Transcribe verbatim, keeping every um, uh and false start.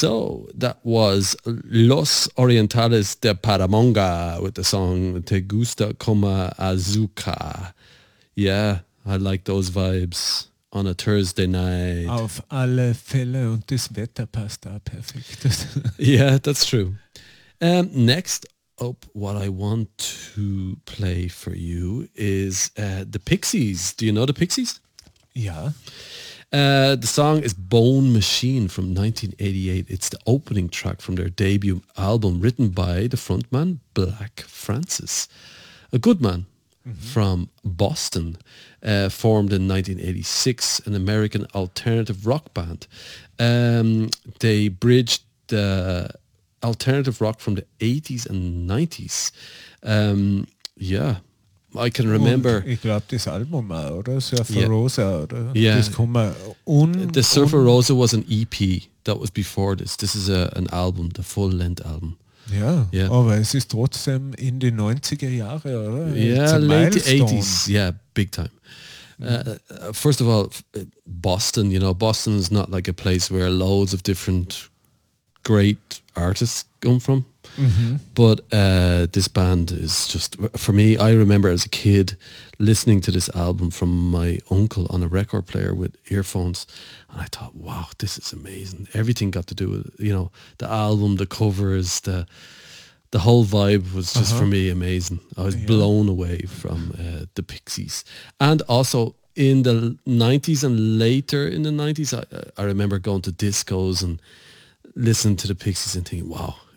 So that was Los Orientales de Paramonga with the song Te Gusta Como Azúcar. Yeah, I like those vibes on a Thursday night. Auf alle Fälle und das Wetter passt da perfekt. Yeah, that's true. Um, next up, what I want to play for you is uh, the Pixies. Do you know the Pixies? Ja. Uh, the song is Bone Machine from nineteen eighty-eight. It's the opening track from their debut album written by the frontman Black Francis, a good man mm-hmm. from Boston, uh, formed in nineteen eighty-six, an American alternative rock band. Um, they bridged the alternative rock from the eighties and nineties. Um, yeah. I can remember. Und ich glaube, das Album auch, oder? Surfer yeah. Rosa, oder? Yeah. Das kann man un, the Surfer un, Rosa was an E P. That was before this. This is a, an album, the full-length album. Ja, yeah. aber es ist trotzdem in die neunziger Jahre, oder? Yeah, late eighties. Yeah, big time. Uh, uh, first of all, Boston, you know, Boston is not like a place where loads of different great artists come from. Mm-hmm. But uh, this band is just, for me, I remember as a kid listening to this album from my uncle on a record player with earphones, and I thought, wow, this is amazing. Everything got to do with, you know, the album, the covers, the the whole vibe was just uh-huh. for me amazing. I was yeah. blown away from uh, the Pixies. And also in the nineties and later in the nineties, I, I remember going to discos and listening to the Pixies and thinking, wow,